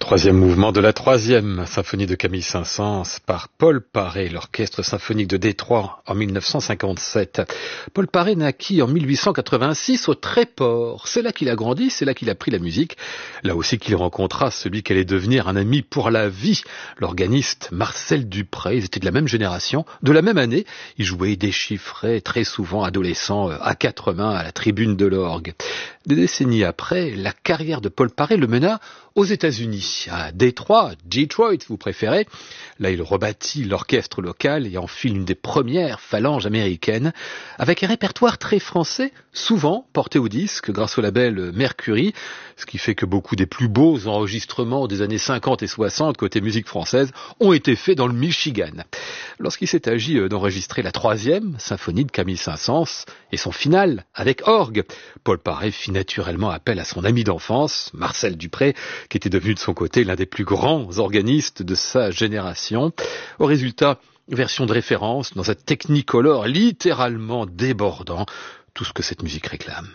Troisième mouvement de la troisième symphonie de Camille Saint-Saëns par Paul Paré, l'orchestre symphonique de Détroit en 1957. Paul Paré naquit en 1886 au Tréport. C'est là qu'il a grandi, c'est là qu'il a pris la musique. Là aussi qu'il rencontra celui qui allait devenir un ami pour la vie, l'organiste Marcel Dupré. Ils étaient de la même génération, de la même année. Ils jouaient déchiffrés, très souvent adolescents, à quatre mains à la tribune de l'orgue. Des décennies après, la carrière de Paul Paré le mena aux États-Unis, à Détroit, Detroit, vous préférez. Là, il rebâtit l'orchestre local et enfile une des premières phalanges américaines, avec un répertoire très français, souvent porté au disque grâce au label Mercury, ce qui fait que beaucoup des plus beaux enregistrements des années 50 et 60 côté musique française ont été faits dans le Michigan. Lorsqu'il s'est agi d'enregistrer la troisième symphonie de Camille Saint-Saëns et son final avec orgue, Paul Paré fit naturellement appel à son ami d'enfance, Marcel Dupré, qui était devenu de son côté l'un des plus grands organistes de sa génération. Au résultat, version de référence dans un technicolor littéralement débordant, tout ce que cette musique réclame.